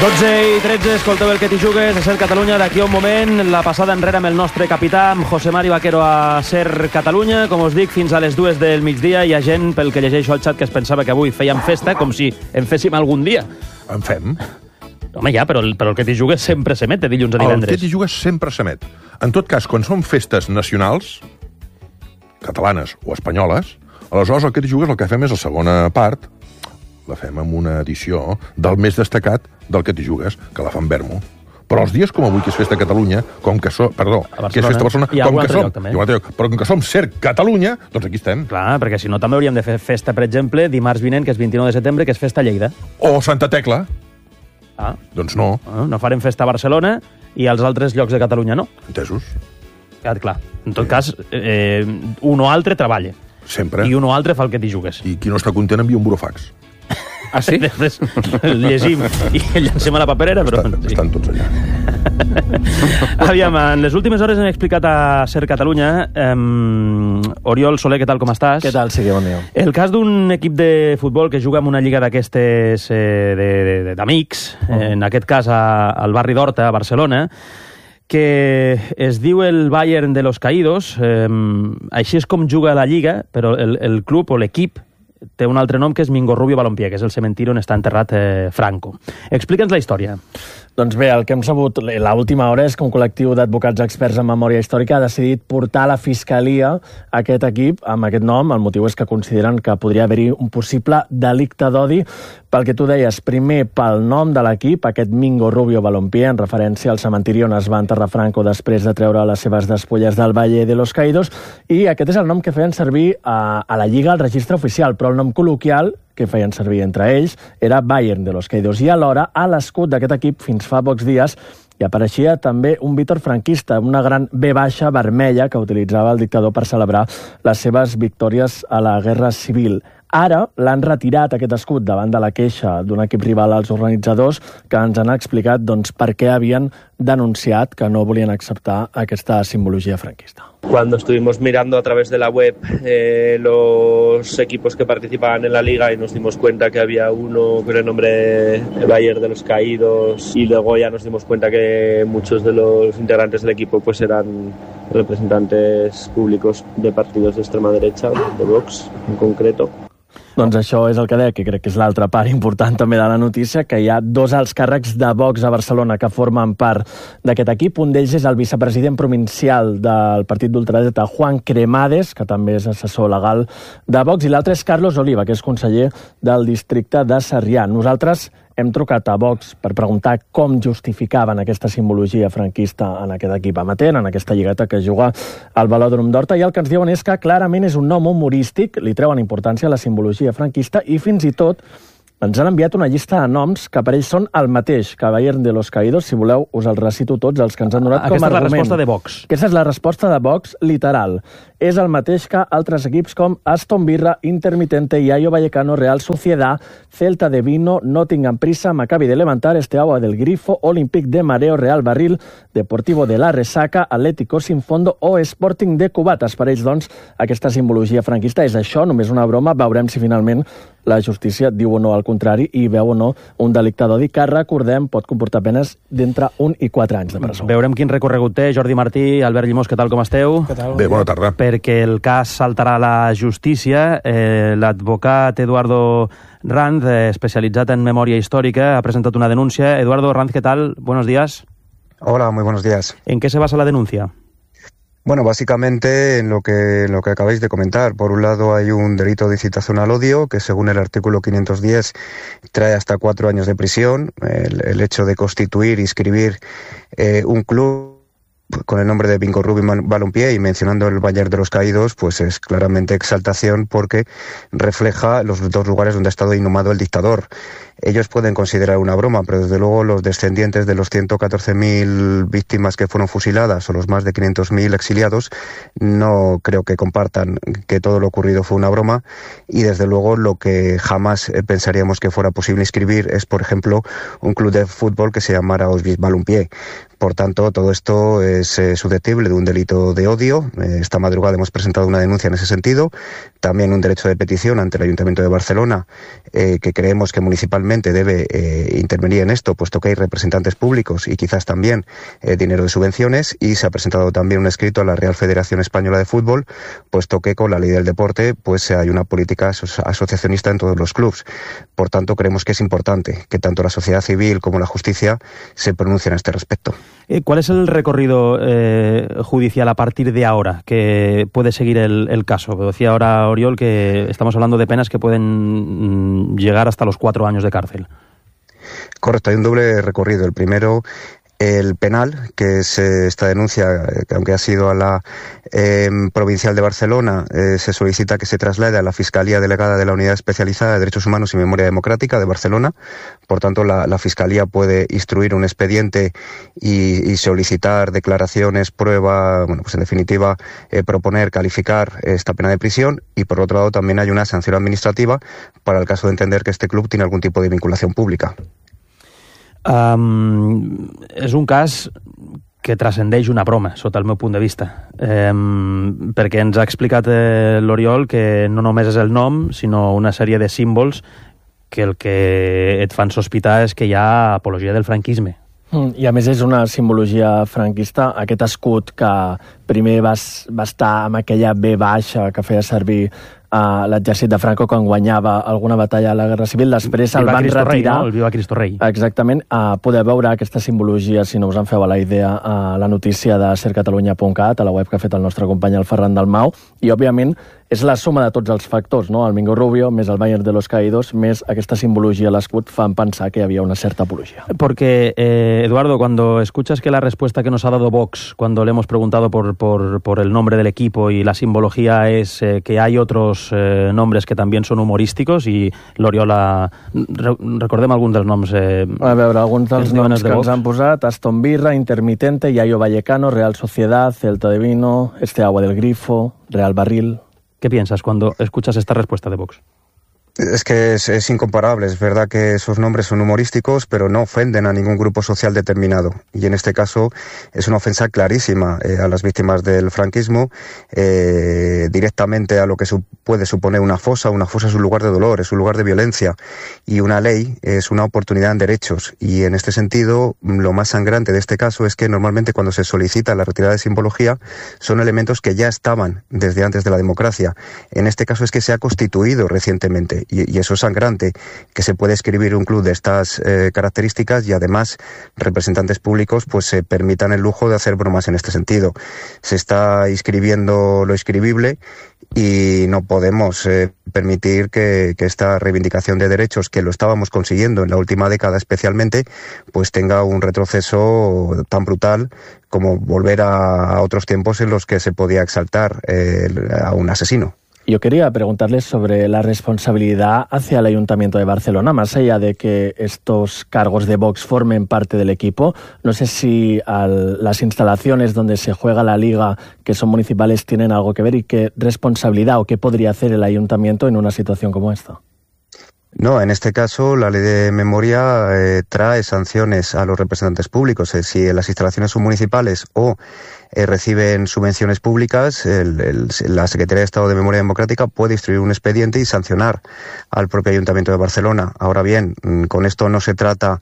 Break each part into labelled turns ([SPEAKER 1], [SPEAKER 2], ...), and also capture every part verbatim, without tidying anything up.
[SPEAKER 1] dotze i tretze, escolteu el que t'hi jugues a Ser Catalunya. D'aquí a un moment, la passada enrere amb el nostre capità, amb José Mari Vaquero a Ser Catalunya. Com us dic, fins a les dues del migdia hi ha gent, pel que llegeixo al xat, que es pensava que avui fèiem festa, com si en féssim algun dia.
[SPEAKER 2] En fem.
[SPEAKER 1] Home, ja, però el, però el que t'hi jugues sempre s'emet de dilluns a divendres.
[SPEAKER 2] El que t'hi jugues sempre s'emet. En tot cas, quan són festes nacionals, catalanes o espanyoles, aleshores el que t'hi jugues el que fem és la segona part, la fem amb una edició del més destacat del que t'hi jugues, que la fan Vermo. Però els dies com avui, que és festa a Catalunya, com que som... Perdó, que és festa a Barcelona...
[SPEAKER 1] I a algun altre lloc, també.
[SPEAKER 2] Lloc, però com que som Ser Catalunya, doncs aquí estem.
[SPEAKER 1] Clar, perquè si no també hauríem de fer festa, per exemple, dimarts vinent, que és vint-i-nou de setembre, que és festa a Lleida.
[SPEAKER 2] O Santa Tecla.
[SPEAKER 1] Ah.
[SPEAKER 2] Doncs no.
[SPEAKER 1] Ah, no farem festa a Barcelona i als altres llocs de Catalunya no.
[SPEAKER 2] Entesos.
[SPEAKER 1] Clar, clar. En tot cas, eh, un o altre treballa.
[SPEAKER 2] Sempre.
[SPEAKER 1] I un o altre fa el que t'hi jugues.
[SPEAKER 2] I qui no està content envia un burofax.
[SPEAKER 1] Ah, sí? Després llegim i llancem a la paperera, però...
[SPEAKER 2] Estan, estan tots allà.
[SPEAKER 1] Aviam, en les últimes hores hem explicat a Ser Catalunya. Um, Oriol Soler, què tal, com estàs?
[SPEAKER 3] Què tal, sí, bon dia.
[SPEAKER 1] El cas d'un equip de futbol que juga en una lliga d'aquestes eh, d'amics, uh -huh. en aquest cas a, al barri d'Horta, a Barcelona, que es diu el Bayern de los Caídos. Eh, així és com juga la lliga, però el, el club o l'equip té un altre nom, que és Mingo Rubio Balompié, que és el cementiri on està enterrat eh, Franco. Explica'ns la història.
[SPEAKER 3] Doncs bé, el que hem sabut l'última hora és que un col·lectiu d'advocats experts en memòria històrica ha decidit portar a la Fiscalia aquest equip amb aquest nom. El motiu és que consideren que podria haver-hi un possible delicte d'odi pel que tu deies, primer pel nom de l'equip, aquest Mingo Rubio Balompié, en referència al cementiri on es va enterrar Franco després de treure les seves despulles del Valle de los Caídos, i aquest és el nom que feien servir a, a la Lliga al registre oficial, però el nom col·loquial que feien servir entre ells era Bayern de los Caídos, i alhora a l'escut d'aquest equip fins fa pocs dies hi apareixia també un Vítor franquista, una gran B baixa vermella que utilitzava el dictador per celebrar les seves victòries a la Guerra Civil. Ara l'han retirat, aquest escut, davant de la queixa d'un equip rival als organitzadors, que ens han explicat doncs, per què havien denunciat que no volien acceptar aquesta simbologia franquista.
[SPEAKER 4] Cuando estuvimos mirando a través de la web eh, los equipos que participaban en la liga y nos dimos cuenta que había uno con el nombre Bayern de los Caídos, y luego ya nos dimos cuenta que muchos de los integrantes del equipo pues eran representantes públicos de partidos de extrema derecha, de Vox en concreto.
[SPEAKER 3] Doncs això és el que deia, que crec que és l'altra part important també de la notícia, que hi ha dos alts càrrecs de Vox a Barcelona que formen part d'aquest equip. Un d'ells és el vicepresident provincial del partit d'ultradreta, Juan Cremades, que també és assessor legal de Vox, i l'altre és Carlos Oliva, que és conseller del districte de Sarrià. Nosaltres hem trucat a Vox per preguntar com justificaven aquesta simbologia franquista en aquest equip amatent, en aquesta lligueta que juga al Velòdrom d'Horta, i el que ens diuen és que clarament és un nom humorístic, li treuen importància a la simbologia franquista, i fins i tot ens han enviat una llista de noms que per ells són el mateix que Bayern de los Caídos. Si voleu, us els recito tots els que ens han donat com a argument.
[SPEAKER 1] Aquesta és la resposta de Vox.
[SPEAKER 3] Aquesta és la resposta de Vox, literal. És el mateix que altres equips com Aston Villa, Intermitente, Rayo Vallecano, Real Sociedad, Celta de Vino, Nottingham Prisa, Maccabi de Levantar, Steaua del Grifo, Olympique de Mareo, Real Barril, Deportivo de la Resaca, Atlético Sin Fondo o Sporting de Cubates. Per ells, doncs, aquesta simbologia franquista és això, només una broma. Veurem si finalment la justícia diu o no al contrari i veu o no un delicte d'odi que, recordem, pot comportar penes d'entre un i quatre anys de presó.
[SPEAKER 1] Veurem quin recorregut té. Jordi Martí, Albert Llimós, què tal, com esteu?
[SPEAKER 2] Què tal? Bé, bona tarda.
[SPEAKER 1] Perquè el cas saltarà a la justícia. Eh, L'advocat Eduardo Ranz, eh, especialitzat en memòria històrica, ha presentat una denúncia. Eduardo Ranz, ¿qué tal? Buenos días.
[SPEAKER 5] Hola, muy buenos días.
[SPEAKER 1] ¿En qué se basa la denuncia?
[SPEAKER 5] Bueno, básicamente en lo que, en lo que acabáis de comentar. Por un lado hay un delito de incitación al odio que, según el artículo quinientos diez, trae hasta cuatro años de prisión. El, el hecho de constituir y inscribir eh, un club con el nombre de Mingo Rubio Balompié y mencionando el Bayern de los Caídos, pues es claramente exaltación porque refleja los dos lugares donde ha estado inhumado el dictador. Ellos pueden considerar una broma, pero desde luego los descendientes de los ciento catorce mil víctimas que fueron fusiladas o los más de quinientos mil exiliados no creo que compartan que todo lo ocurrido fue una broma, y desde luego lo que jamás pensaríamos que fuera posible inscribir es, por ejemplo, un club de fútbol que se llamara Auschwitz Balompié. Por tanto, todo esto es eh, susceptible de un delito de odio. Eh, esta madrugada hemos presentado una denuncia en ese sentido. También un derecho de petición ante el Ayuntamiento de Barcelona, eh, que creemos que municipalmente evidentemente debe eh, intervenir en esto, puesto que hay representantes públicos y quizás también eh, dinero de subvenciones, y se ha presentado también un escrito a la Real Federación Española de Fútbol, puesto que con la ley del deporte pues hay una política aso- asociacionista en todos los clubes. Por tanto, creemos que es importante que tanto la sociedad civil como la justicia se pronuncien a este respecto.
[SPEAKER 1] ¿Cuál es el recorrido eh, judicial a partir de ahora que puede seguir el, el caso? Decía ahora Oriol que estamos hablando de penas que pueden mm, llegar hasta los cuatro años de cárcel.
[SPEAKER 5] Correcto, hay un doble recorrido. El primero, el penal, que es eh, esta denuncia, eh, que aunque ha sido a la eh, Provincial de Barcelona, eh, se solicita que se traslade a la Fiscalía Delegada de la Unidad Especializada de Derechos Humanos y Memoria Democrática de Barcelona. Por tanto, la, la Fiscalía puede instruir un expediente y, y solicitar declaraciones, prueba, bueno, pues en definitiva, eh, proponer, calificar esta pena de prisión. Y por otro lado, también hay una sanción administrativa para el caso de entender que este club tiene algún tipo de vinculación pública.
[SPEAKER 1] Um, és un cas que transcendeix una broma, sota el meu punt de vista, um, perquè ens ha explicat eh, l'Oriol que no només és el nom, sinó una sèrie de símbols que el que et fan sospitar és que hi ha apologia del franquisme.
[SPEAKER 3] Mm, I a més és una simbologia franquista, aquest escut que primer va, va estar amb aquella B baixa que feia servir a l'exèrcit de Franco quan guanyava alguna batalla a la Guerra Civil, després el van
[SPEAKER 1] Cristo
[SPEAKER 3] retirar...
[SPEAKER 1] Rei, no? El Viva Cristo Rei.
[SPEAKER 3] Exactament. Uh, podeu veure aquesta simbologia, si no us en feu a la idea, a la notícia de ser catalunya punt cat, a la web que ha fet el nostre company el Ferran Dalmau, i òbviament és la suma de tots els factors, no? El Mingo Rubio, més el Bayern de los Caídos, més aquesta simbologia a l'escut fan pensar que hi havia una certa apologia.
[SPEAKER 1] Porque, eh, Eduardo, cuando escuchas que la respuesta que nos ha dado Vox, cuando le hemos preguntado por, por, por el nombre del equipo y la simbología es eh, que hay otros eh, nombres que también son humorísticos, y l'Oriola, re, recordem alguns dels noms... Eh,
[SPEAKER 3] a veure, alguns dels noms
[SPEAKER 1] de
[SPEAKER 3] que
[SPEAKER 1] Vox.
[SPEAKER 3] ens han posat: Aston Villa, Intermitente, Yayo Vallecano, Real Sociedad, Celta de Vino, Este Agua del Grifo, Real Barril...
[SPEAKER 1] ¿Qué piensas cuando escuchas esta respuesta de Vox?
[SPEAKER 5] Es que es, es incomparable. Es verdad que esos nombres son humorísticos, pero no ofenden a ningún grupo social determinado. Y en este caso es una ofensa clarísima eh, a las víctimas del franquismo, eh, directamente a lo que su, puede suponer una fosa. Una fosa es un lugar de dolor, es un lugar de violencia. Y una ley es una oportunidad en derechos. Y en este sentido, lo más sangrante de este caso es que normalmente cuando se solicita la retirada de simbología son elementos que ya estaban desde antes de la democracia. En este caso es que se ha constituido recientemente. Y, y eso es sangrante, que se puede escribir un club de estas eh, características y además representantes públicos pues se permitan el lujo de hacer bromas en este sentido. Se está inscribiendo lo inscribible y no podemos eh, permitir que, que esta reivindicación de derechos, que lo estábamos consiguiendo en la última década especialmente, pues tenga un retroceso tan brutal como volver a, a otros tiempos en los que se podía exaltar eh, a un asesino.
[SPEAKER 3] Yo quería preguntarles sobre la responsabilidad hacia el Ayuntamiento de Barcelona, más allá de que estos cargos de Vox formen parte del equipo. No sé si al, las instalaciones donde se juega la Liga, que son municipales, tienen algo que ver, y qué responsabilidad o qué podría hacer el Ayuntamiento en una situación como esta.
[SPEAKER 5] No, en este caso la ley de memoria eh, trae sanciones a los representantes públicos. Eh, si las instalaciones son municipales o eh, reciben subvenciones públicas, el, el, la Secretaría de Estado de Memoria Democrática puede instruir un expediente y sancionar al propio Ayuntamiento de Barcelona. Ahora bien, con esto no se trata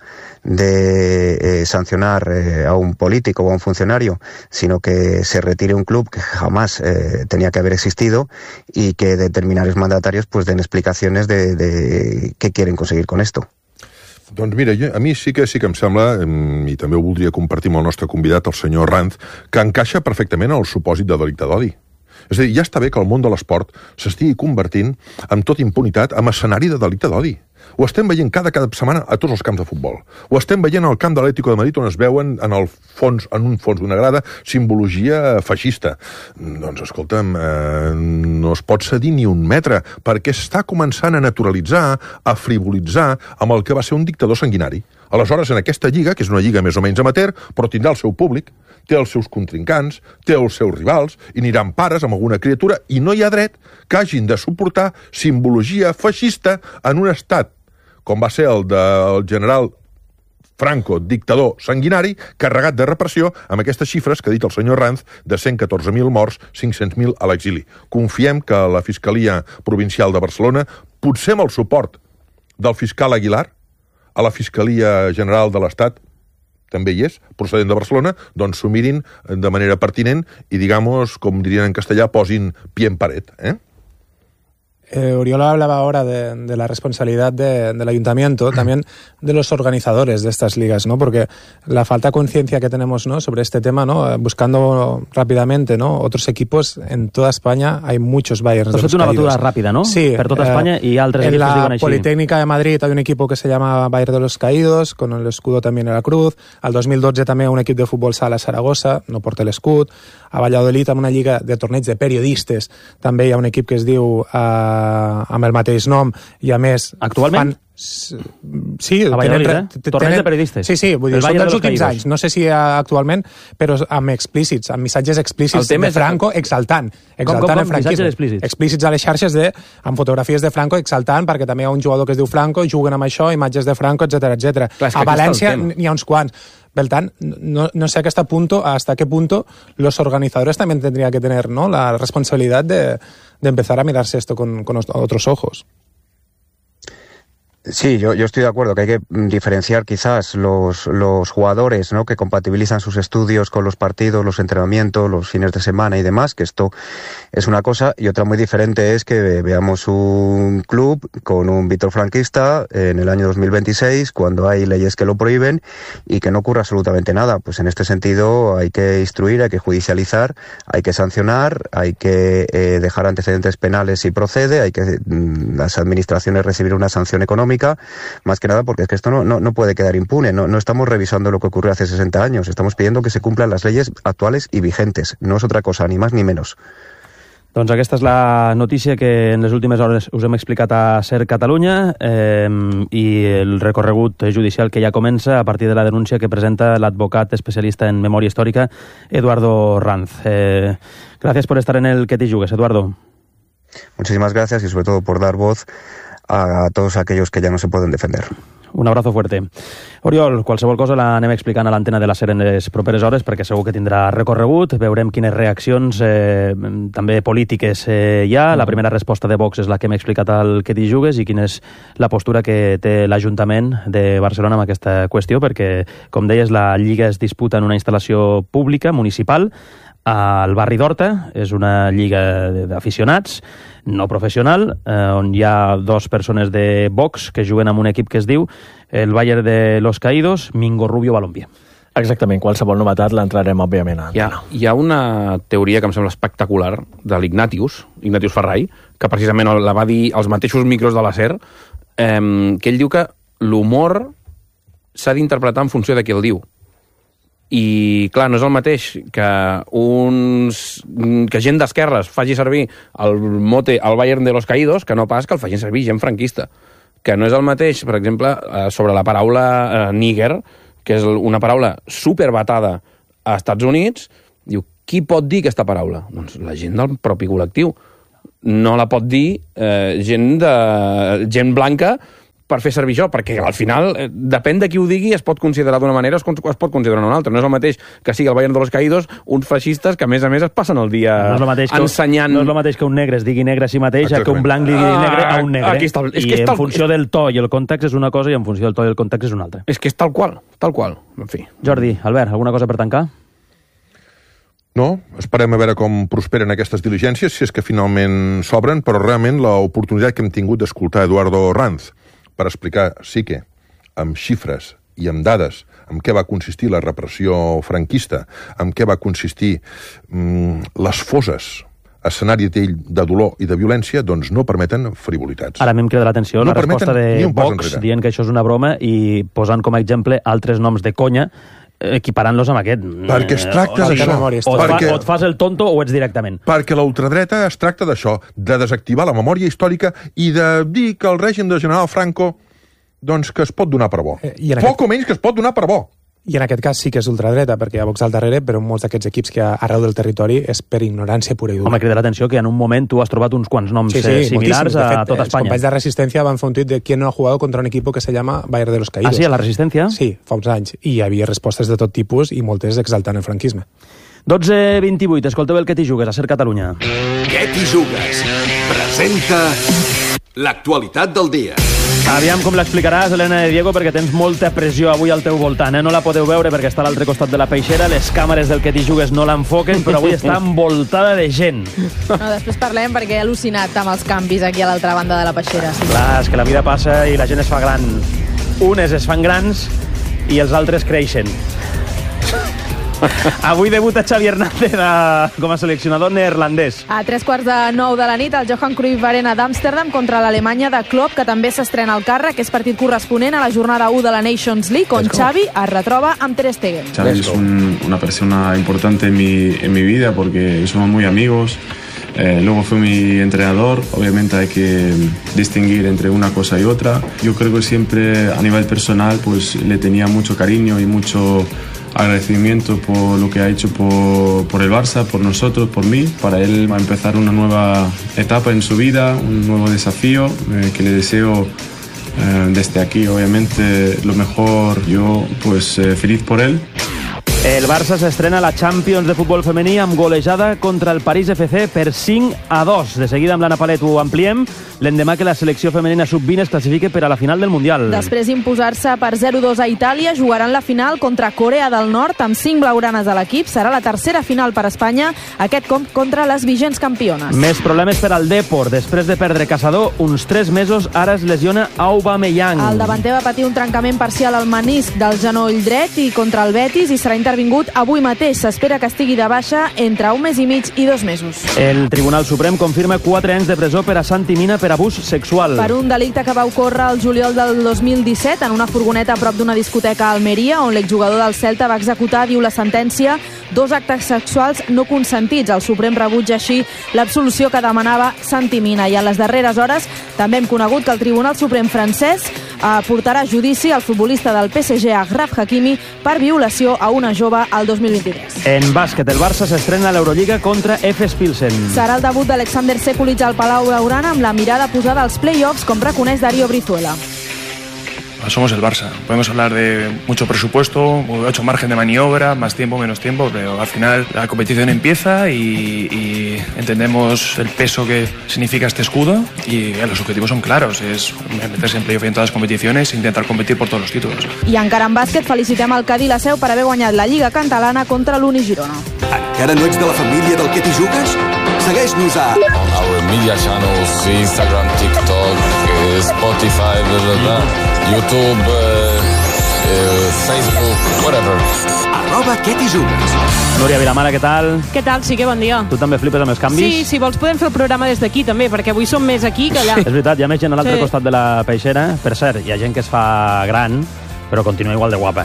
[SPEAKER 5] de eh, sancionar eh, a un político o a un funcionario, sino que se retire un club que jamás eh, tenía que haber existido y que determinados mandatarios pues den explicaciones de, de què quieren conseguir con esto.
[SPEAKER 2] Doncs mira, jo, a mi sí que sí que em sembla, i també ho voldria compartir amb el nostre convidat, el senyor Ranz, que encaixa perfectament al supòsit de delicte d'odi. És a dir, ja està bé que el món de l'esport s'estigui convertint, amb tota impunitat, en escenari de delicte d'odi. Ho estem veient cada cada setmana a tots els camps de futbol. Ho estem veient al camp de l'Atlético de Madrid, on es veuen en el fons, en un fons d'una grada, simbologia feixista. Doncs, escolta'm, eh, no es pot cedir ni un metre, perquè està començant a naturalitzar, a frivolitzar amb el que va ser un dictador sanguinari. Aleshores, en aquesta lliga, que és una lliga més o menys amateur, però tindrà el seu públic, té els seus contrincants, té els seus rivals, i aniran pares amb alguna criatura, i no hi ha dret que hagin de suportar simbologia feixista en un estat, com va ser el del general Franco, dictador sanguinari, carregat de repressió, amb aquestes xifres que ha dit el senyor Ranz, de cent catorze mil morts, cinc-cents mil a l'exili. Confiem que la Fiscalia Provincial de Barcelona, potser amb el suport del fiscal Aguilar, a la Fiscalia General de l'Estat, també hi és, procedent de Barcelona, doncs s'ho mirin de manera pertinent i, digamos, com dirien en castellà, posin pie en paret, eh?
[SPEAKER 6] Eh, Oriol hablaba ahora de, de la responsabilidad de, del ayuntamiento, también de los organizadores de estas ligas, ¿no? Porque la falta de conciencia que tenemos, ¿no?, sobre este tema, ¿no?, buscando rápidamente, ¿no?, otros equipos en toda España, hay muchos Bayerns de los
[SPEAKER 1] Caídos. Es una
[SPEAKER 6] batuda
[SPEAKER 1] rápida, ¿no?
[SPEAKER 6] Sí.
[SPEAKER 1] Per tota España
[SPEAKER 6] eh,
[SPEAKER 1] y altres
[SPEAKER 6] en
[SPEAKER 1] equipos
[SPEAKER 6] la
[SPEAKER 1] diuen així.
[SPEAKER 6] Politécnica de Madrid hay un equipo que se llama Bayern de los Caídos, con el escudo también en la cruz. Al dos mil dotze també un equip de futbol sala Saragossa, no porta l'escut. A Valladolid, amb una lliga de torneig de periodistes, també hi ha un equip que es diu eh, amb el mateix nom, i a més...
[SPEAKER 1] Actualment?
[SPEAKER 6] Fan, sí,
[SPEAKER 1] a Valladolid,
[SPEAKER 6] tenen,
[SPEAKER 1] eh? Torneig de periodistes.
[SPEAKER 6] Sí, sí, vull dir, són dels últims anys. No sé si actualment, però amb explícits, amb missatges explícits de Franco és... exaltant. exaltant
[SPEAKER 1] com, com,
[SPEAKER 6] el franquisme.
[SPEAKER 1] Explícits?
[SPEAKER 6] explícits a les xarxes de, amb fotografies de Franco exaltant, perquè també hi ha un jugador que es diu Franco, juguen amb això, imatges de Franco, etcétera, etcétera.
[SPEAKER 7] Clar,
[SPEAKER 6] a València n'hi ha uns quants. Per tant, no, no sé hasta, punto, hasta qué punto los organizadores también tendrían que tener, ¿no?, la responsabilidad de, de empezar a mirarse esto con, con otros ojos.
[SPEAKER 5] Sí, yo, yo estoy de acuerdo que hay que diferenciar quizás los, los jugadores, ¿no?, que compatibilizan sus estudios con los partidos, los entrenamientos, los fines de semana y demás, que esto es una cosa, y otra muy diferente es que veamos un club con un Víctor franquista en el año dos mil veintiséis, cuando hay leyes que lo prohíben y que no ocurre absolutamente nada. Pues en este sentido hay que instruir, hay que judicializar, hay que sancionar, hay que eh, dejar antecedentes penales si procede, hay que mm, las administraciones recibir una sanción económica, más que nada porque es que esto no, no, no puede quedar impune. No, no estamos revisando lo que ocurrió hace sesenta años, estamos pidiendo que se cumplan las leyes actuales y vigentes. No és otra cosa, ni más ni menos.
[SPEAKER 1] Doncs aquesta és la notícia que en les últimes hores us hem explicat a Ser Catalunya eh, i el recorregut judicial que ja comença a partir de la denúncia que presenta l'advocat especialista en memòria històrica Eduardo Ranz. Eh, gracias por estar en el Que t'hi jugues, Eduardo.
[SPEAKER 5] Muchísimas gracias y sobre todo por dar voz a todos aquellos que ya no se pueden defender.
[SPEAKER 1] Un abrazo fuerte. Oriol, qualsevol cosa l'anem explicant a l'antena de la SER en les properes hores perquè segur que tindrà recorregut. Veurem quines reaccions eh, també polítiques eh, hi ha. La primera resposta de Vox és la que hem explicat al Que t'hi jugues i quina és la postura que té l'Ajuntament de Barcelona amb aquesta qüestió, perquè, com deies, la Lliga es disputa en una instal·lació pública, municipal, al barri d'Horta. És una lliga d'aficionats, no professional, eh, on hi ha dos persones de Vox que juguen amb un equip que es diu el Bayern de los Caídos, Mingo Rubio Balompié.
[SPEAKER 3] Exactament, qualsevol novetat l'entrarem, òbviament.
[SPEAKER 7] Hi ha, hi ha una teoria que em sembla espectacular de l'Ignatius, Ignatius Ferrai, que precisament la va dir als mateixos micros de la SER, eh, que ell diu que l'humor s'ha d'interpretar en funció de qui el diu. I, clar, no és el mateix que uns que gent d'esquerres faci servir el mote al Bayern de los Caídos que no pas que el facin servir gent franquista. Que no és el mateix, per exemple, sobre la paraula eh, níger, que és una paraula superbatada a Estats Units. Diu, qui pot dir aquesta paraula? Doncs la gent del propi col·lectiu. No la pot dir eh, gent, de, gent blanca per fer servir això, perquè al final eh, depèn de qui ho digui, es pot considerar d'una manera o es, es pot considerar d'una altra. No és el mateix que sigui el Bayern de los Caídos uns feixistes que a més a més es passen el dia no ensenyant...
[SPEAKER 1] Que, no és el mateix que un negre es digui negre a si mateix Exactament. Que un blanc li digui negre a un negre.
[SPEAKER 7] Ah, està, és
[SPEAKER 1] I
[SPEAKER 7] que és
[SPEAKER 1] en
[SPEAKER 7] tal...
[SPEAKER 1] funció del to i el context és una cosa i en funció del to i el context és una altra.
[SPEAKER 7] És que és tal qual, tal qual. En fi.
[SPEAKER 1] Jordi, Albert, alguna cosa per tancar?
[SPEAKER 2] No, esperem a veure com prosperen aquestes diligències, si és que finalment s'obren, però realment l'oportunitat que hem tingut d'escoltar Eduardo Ranz per explicar, sí que, amb xifres i amb dades, en què va consistir la repressió franquista, en què va consistir mm, les foses escenari de dolor i de violència, doncs no permeten frivolitats.
[SPEAKER 1] Ara m'hem cridat l'atenció, no la resposta de Vox dient que això és una broma i posant com a exemple altres noms de conya, equiparant-los amb aquest.
[SPEAKER 2] Perquè es tracta d'això.
[SPEAKER 1] O, perquè... o et fas el tonto o ets directament.
[SPEAKER 2] Perquè la ultradreta es tracta d'això, de desactivar la memòria històrica i de dir que el règim del general Franco doncs que es pot donar per bo. Eh, Poc aquest... o menys que es pot donar per bo.
[SPEAKER 6] I en aquest cas sí que és ultradreta, perquè hi ha Vox al darrere, però molts d'aquests equips que hi ha arreu del territori és per ignorància pura i dura.
[SPEAKER 1] Home, crida l'atenció que en un moment tu has trobat uns quants noms sí, sí, similars a fet, tota Espanya.
[SPEAKER 6] Els companys de Resistència van fer un tuit de qui no ha jugat contra un equip que se llama Bayern de los Caídos.
[SPEAKER 1] Ah, sí, a la Resistència?
[SPEAKER 6] Sí, fa uns anys. I hi havia respostes de tot tipus i moltes exaltant el franquisme.
[SPEAKER 1] dotze vint-i-vuit, escolteu el Que t'hi jugues a Ser Catalunya.
[SPEAKER 8] Que t'hi jugues? Presenta l'actualitat del dia.
[SPEAKER 1] Aviam com l'explicaràs, Helena de Diego, perquè tens molta pressió avui al teu voltant, eh? No la podeu veure perquè està a l'altre costat de la peixera, les càmeres del Que t'hi jugues no l'enfoquen, però avui està envoltada de gent.
[SPEAKER 8] No, després parlem perquè he al·lucinat amb els canvis aquí a l'altra banda de la peixera. Sí.
[SPEAKER 1] Clar, és que la vida passa i la gent es fa gran. Unes es fan grans i els altres creixen. Avui debuta Xavi Hernández a, com a seleccionador neerlandès.
[SPEAKER 8] A tres quarts de nou de la nit, el Johan Cruyff Arena d'Amsterdam contra l'Alemanya de Klopp, que també s'estrena al càrrec, que és partit corresponent a la jornada u de la Nations League, on Xavi es retroba amb Ter Stegen.
[SPEAKER 9] Xavi es un, una persona importante en mi, en mi vida porque somos muy amigos. Eh, luego fue mi entrenador. Obviamente hay que distinguir entre una cosa y otra. Yo creo que siempre a nivel personal pues le tenía mucho cariño y mucho agradecimiento por lo que ha hecho por, por el Barça, por nosotros, por mí. Para él va a empezar una nueva etapa en su vida, un nuevo desafío eh, que le deseo eh, desde aquí, obviamente, lo mejor. Yo pues eh, feliz por él.
[SPEAKER 1] El Barça s'estrena a la Champions de futbol femení amb golejada contra el París F C per cinc a dos. De seguida amb l'Anna Palet ho ampliem, l'endemà que la selecció femenina sub vint es classifique per a la final del Mundial.
[SPEAKER 8] Després d'imposar-se per zero a dos a Itàlia, jugaran la final contra Corea del Nord amb cinc blaugranes a l'equip. Serà la tercera final per a Espanya, aquest cop contra les vigents campiones.
[SPEAKER 1] Més problemes per al Depor. Després de perdre Caçador, uns tres mesos, ara es lesiona Aubameyang.
[SPEAKER 8] El davanter va patir un trencament parcial al menisc del genoll dret i contra el Betis i serà intervingut avui mateix. S'espera que estigui de baixa entre un mes i mig i dos mesos.
[SPEAKER 1] El Tribunal Suprem confirma quatre anys de presó per a Santi Mina per abús sexual.
[SPEAKER 8] Per un delicte que va ocórrer el juliol del dos mil disset en una furgoneta a prop d'una discoteca a Almeria, on l'exjugador del Celta va executar, diu la sentència, dos actes sexuals no consentits. El Suprem rebutja així l'absolució que demanava Santi Mina. I en les darreres hores també hem conegut que el Tribunal Suprem francès eh, portarà a judici el futbolista del P S G, Achraf Hakimi, per violació a una jove al dos mil vint-i-tres.
[SPEAKER 1] En bàsquet, el Barça s'estrena a l'Eurolliga contra Efes Pilsen.
[SPEAKER 8] Serà el debut d'Alexander Sekulic al Palau Blaugrana amb la mirada posada als play-offs, com reconeix Darío Brizuela.
[SPEAKER 10] Somos el Barça. Podemos hablar de mucho presupuesto, mucho margen de maniobra, más tiempo, menos tiempo, pero al final la competición empieza y, y entendemos el peso que significa este escudo y eh, los objetivos son claros, es meterse en playoff en todas las competiciones e intentar competir por todos los títulos.
[SPEAKER 8] I encara en bàsquet felicitem el Cadí i la Seu per haver guanyat la Lliga Catalana contra l'Uni Girona.
[SPEAKER 11] Encara no ets de la família del Que t'hi jugues? Segueix-nos a...
[SPEAKER 12] On our media channels, Instagram, TikTok, Spotify, blah, blah, blah. YouTube, uh, uh, Facebook, whatever.
[SPEAKER 11] Arroba Que t'hi jugues.
[SPEAKER 1] Núria Vilamala, què tal?
[SPEAKER 13] Què tal? Sí que bon dia.
[SPEAKER 1] Tu també flipes amb els canvis?
[SPEAKER 13] Sí, si vols podem fer el programa des d'aquí també, perquè avui som més aquí que allà.
[SPEAKER 1] És veritat, hi ha més gent a l'altre
[SPEAKER 13] Sí.
[SPEAKER 1] costat de la peixera. Per cert, hi ha gent que es fa gran, però continua igual de guapa.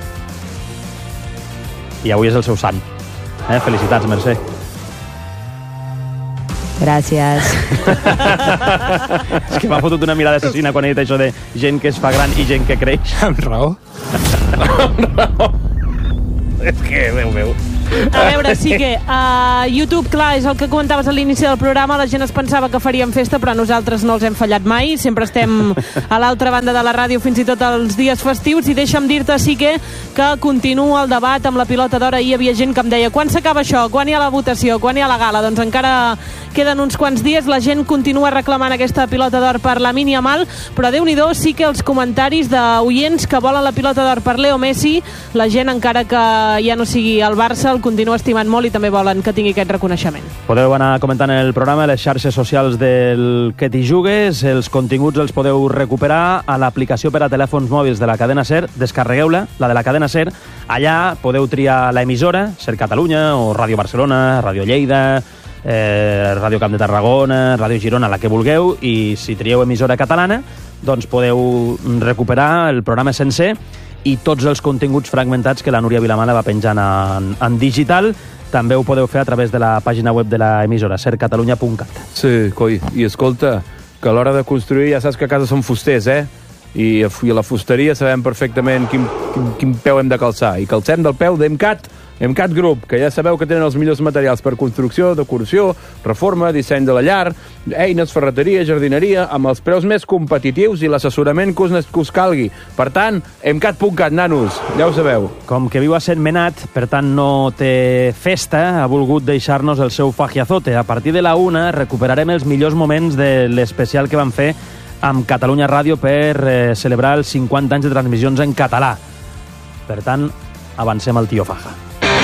[SPEAKER 1] I avui és el seu sant. Eh? Felicitats, Mercè.
[SPEAKER 8] Gràcies.
[SPEAKER 1] És que m'ha fotut una mirada assassina quan he dit això de gent que es fa gran i gent que creix.
[SPEAKER 6] Amb raó.
[SPEAKER 1] Amb raó. És que, Déu meu.
[SPEAKER 13] A veure, sí que a YouTube, clar, és el que comentaves a l'inici del programa, la gent es pensava que faríem festa, però nosaltres no els hem fallat mai, sempre estem a l'altra banda de la ràdio fins i tot els dies festius, i deixa'm dir-te, sí que, que continua el debat amb la pilota d'or. Ahir hi havia gent que em deia, quan s'acaba això, quan hi ha la votació, quan hi ha la gala? Doncs encara queden uns quants dies, la gent continua reclamant aquesta pilota d'or per Lamine Yamal, però Déu-n'hi-do, sí que els comentaris d'oients que volen la pilota d'or per Leo Messi, la gent, encara que ja no sigui el Barça, el continua estimant molt i també volen que tingui aquest reconeixement.
[SPEAKER 1] Podeu anar comentant el programa a les xarxes socials del Que t'hi jugues. Els continguts els podeu recuperar a l'aplicació per a telèfons mòbils de la cadena SER. Descarregueu-la, la de la cadena SER. Allà podeu triar l'emissora, SER Catalunya o Ràdio Barcelona, Ràdio Lleida, eh, Ràdio Camp de Tarragona, Ràdio Girona, la que vulgueu, i si trieu emissora catalana, doncs podeu recuperar el programa sencer i tots els continguts fragmentats que la Núria Vilamala va penjant en, en digital. També ho podeu fer a través de la pàgina web de l'emissora, ser catalunya punt cat.
[SPEAKER 7] Sí, coi, i escolta, que a l'hora de construir ja saps que a casa som fusters, eh? I a, i a la fusteria sabem perfectament quin, quin, quin peu hem de calçar. I calcem del peu d'Emcat, Emcat Group, que ja sabeu que tenen els millors materials per construcció, decoració, reforma, disseny de la llar, eines, ferreteria, jardineria, amb els preus més competitius i l'assessorament que us, que us calgui. Per tant, emcat punt cat, nanos, ja ho sabeu.
[SPEAKER 1] Com que viu a Sentmenat, per tant no té festa, ha volgut deixar-nos el seu fajiazote. A partir de la una recuperarem els millors moments de l'especial que vam fer amb Catalunya Ràdio per eh, celebrar els cinquanta anys de transmissions en català. Per tant, avancem al Tío Faja.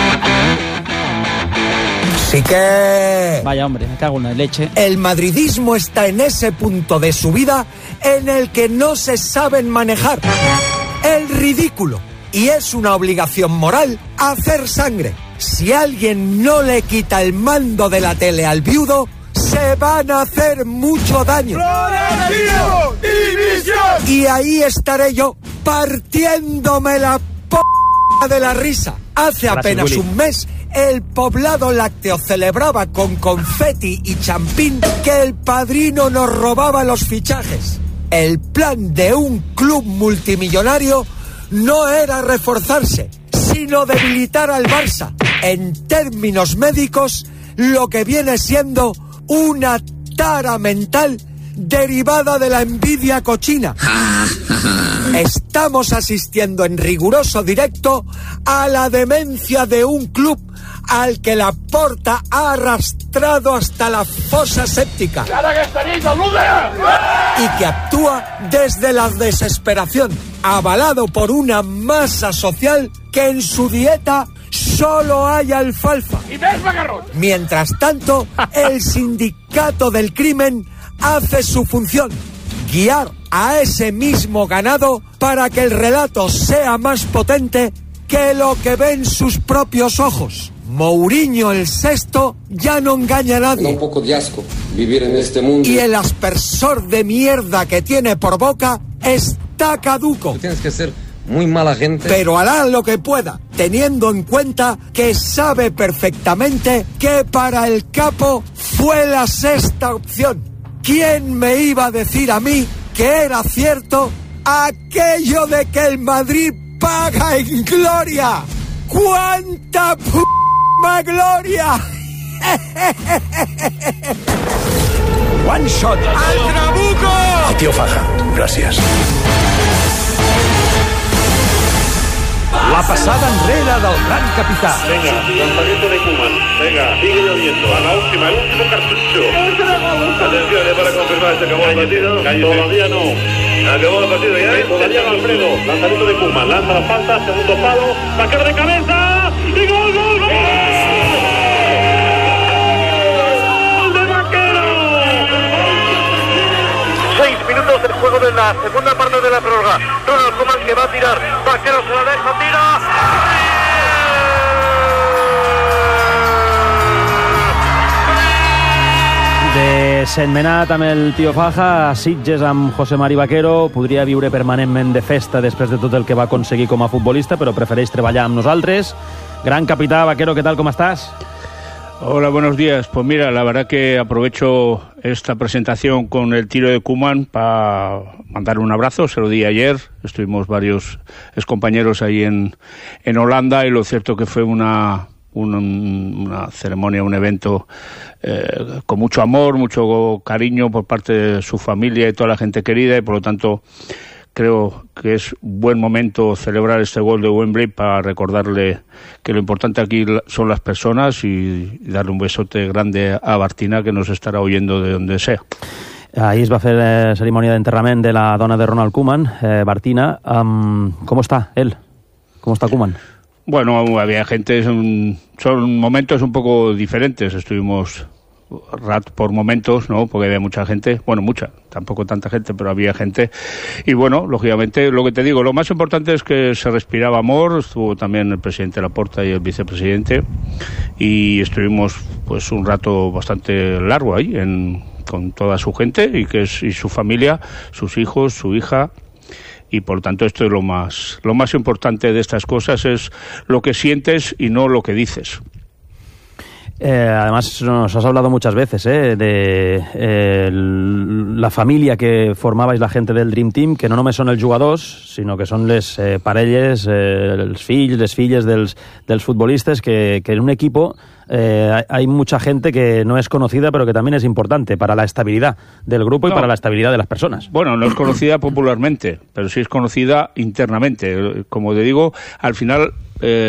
[SPEAKER 14] Sí que...
[SPEAKER 15] Vaya, hombre, me cago en la leche.
[SPEAKER 14] El madridismo está en ese punto de su vida en el que no se saben manejar. El ridículo. Y es una obligación moral hacer sangre. Si alguien no le quita el mando de la tele al viudo, se van a hacer mucho daño. Y ahí estaré yo, partiéndome la p*** de la risa. Hace apenas un mes, el Poblado Lácteo celebraba con confeti y champín que el Padrino nos robaba los fichajes. El plan de un club multimillonario no era reforzarse, sino debilitar al Barça. En términos médicos, lo que viene siendo una tara mental derivada de la envidia cochina. Estamos asistiendo en riguroso directo a la demencia de un club al que la Porta ha arrastrado hasta la fosa séptica y que actúa desde la desesperación, avalado por una masa social que en su dieta solo hay alfalfa. Mientras tanto, el sindicato del crimen hace su función, guiar a ese mismo ganado para que el relato sea más potente que lo que ven sus propios ojos. Mourinho el sexto ya no engaña a nadie.
[SPEAKER 16] Da un poco de asco vivir en este mundo.
[SPEAKER 14] Y el aspersor de mierda que tiene por boca está caduco.
[SPEAKER 16] Tú tienes que ser muy mala gente.
[SPEAKER 14] Pero hará lo que pueda, teniendo en cuenta que sabe perfectamente que para el capo fue la sexta opción. ¿Quién me iba a decir a mí que era cierto aquello de que el Madrid paga en gloria? ¡Cuánta p*** gloria! One shot. ¡Al trabuco!
[SPEAKER 17] El Tío Faja, gracias.
[SPEAKER 18] La passada enrere del gran capità.
[SPEAKER 19] Venga, lanzamiento de Koeman. Venga, sigue lloviendo. A la última, el último cartucho. Atención, ya para confirmar, se acabó el partido. Todavía no. Acabó el partido ya. Santiago Alfredo, lanzamiento de Koeman. Lanza la falta, segundo palo. Sacar de cabeza. Y gol, gol, gol. Minutos del juego de la segunda parte de la prórroga. Ronald Koeman que va a tirar. Vaquero se la deja, tira.
[SPEAKER 1] De Sentmenat amb el Tío Faja, a Sitges amb José Mari Vaquero, podria viure permanentment de festa després de tot el que va aconseguir com a futbolista, però prefereix treballar amb nosaltres. Gran capità, Vaquero, ¿qué tal? ¿Cómo estás?
[SPEAKER 20] Hola, buenos días. Pues mira, la verdad que aprovecho esta presentación con el tiro de Koeman para mandar un abrazo. Se lo di ayer. Estuvimos varios excompañeros ahí en, en Holanda y lo cierto que fue una, una, una ceremonia, un evento eh, con mucho amor, mucho cariño por parte de su familia y toda la gente querida y por lo tanto creo que es un buen momento celebrar este gol de Wembley para recordarle que lo importante aquí son las personas y darle un besote grande a Bartina, que nos estarà oyendo de donde sea.
[SPEAKER 1] Ahir es va fer la cerimònia d'enterrament de la dona de Ronald Koeman, eh, Bartina. Um, ¿Cómo está él? ¿Cómo está Koeman?
[SPEAKER 20] Bueno, había gente, son, son momentos un poco diferentes. Estuvimos rat por momentos, ¿no? Porque había mucha gente, bueno, mucha, tampoco tanta gente, pero había gente. Y bueno, lógicamente, lo que te digo, lo más importante es que se respiraba amor. Estuvo también el presidente Laporta y el vicepresidente y estuvimos pues un rato bastante largo ahí en, con toda su gente y que es y su familia, sus hijos, su hija. Y por lo tanto esto es lo más lo más importante de estas cosas, es lo que sientes y no lo que dices.
[SPEAKER 1] Eh, además nos has hablado muchas veces eh, de eh, la família que formabais la gente del Dream Team, que no només són els jugadors, sinó que són les eh, parelles, eh, els fills, les filles dels, dels futbolistes, que, que en un equipo eh, hay mucha gente que no es conocida, pero que también es importante para la estabilidad del grupo y no. para la estabilidad de las personas.
[SPEAKER 20] Bueno, no es conocida popularmente, pero sí es conocida internamente. Como te digo, al final... Eh,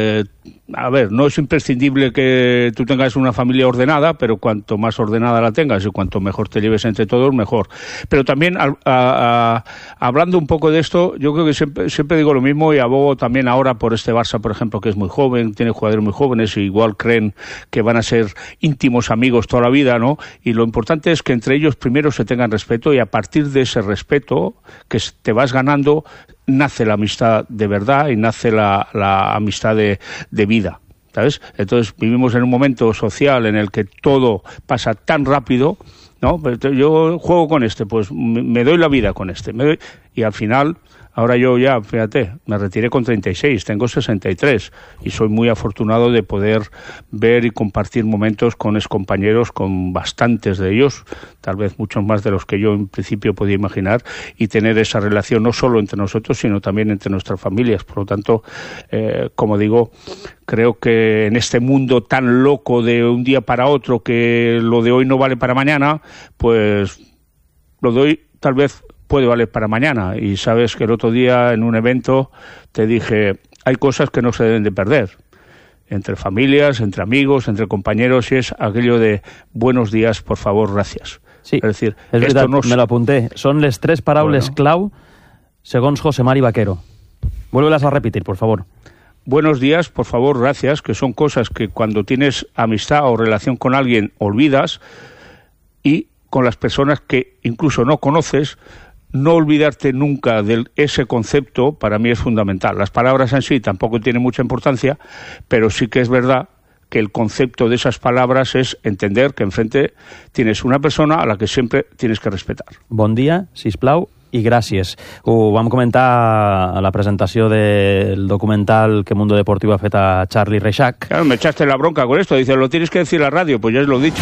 [SPEAKER 20] a ver, no es imprescindible que tú tengas una familia ordenada, pero cuanto más ordenada la tengas y cuanto mejor te lleves entre todos, mejor. Pero también, a, a, a, hablando un poco de esto, yo creo que siempre, siempre digo lo mismo y abogo también ahora por este Barça, por ejemplo, que es muy joven, tiene jugadores muy jóvenes y igual creen que van a ser íntimos amigos toda la vida, ¿no? Y lo importante es que entre ellos primero se tengan respeto y a partir de ese respeto que te vas ganando, nace la amistad de verdad y nace la, la amistad de, de vida, ¿sabes? Entonces vivimos en un momento social en el que todo pasa tan rápido, ¿no? Yo juego con este, pues me doy la vida con este, me doy, y al final, ahora yo ya, fíjate, me retiré con treinta y seis, tengo sesenta y tres y soy muy afortunado de poder ver y compartir momentos con excompañeros, con bastantes de ellos, tal vez muchos más de los que yo en principio podía imaginar, y tener esa relación no solo entre nosotros, sino también entre nuestras familias. Por lo tanto, eh, como digo, creo que en este mundo tan loco de un día para otro, que lo de hoy no vale para mañana, pues lo de hoy tal vez puede valer para mañana. Y sabes que el otro día en un evento te dije, hay cosas que no se deben de perder, entre familias, entre amigos, entre compañeros, y es aquello de buenos días, por favor, gracias.
[SPEAKER 1] Sí,
[SPEAKER 20] es decir,
[SPEAKER 1] és
[SPEAKER 20] esto
[SPEAKER 1] veritat,
[SPEAKER 20] no...
[SPEAKER 1] me lo apunté. Son les tres paraules bueno. clau segons José Mari Vaquero. Vuélvelas a repetir, por favor.
[SPEAKER 20] Buenos días, por favor, gracias, que son cosas que cuando tienes amistad o relación con alguien olvidas, y con las personas que incluso no conoces, no olvidarte nunca de ese concepto para mí es fundamental. Las palabras en sí tampoco tienen mucha importancia, pero sí que es verdad que el concepto de esas palabras es entender que enfrente tienes una persona a la que siempre tienes que respetar.
[SPEAKER 1] Bon dia, sisplau, i gràcies. Ho vam comentar a la presentació del documental que Mundo Deportivo ha fet a Charlie Reixac.
[SPEAKER 20] Claro, me echaste la bronca con esto. Dice, lo tienes que decir a la radio. Pues ya os lo he dicho.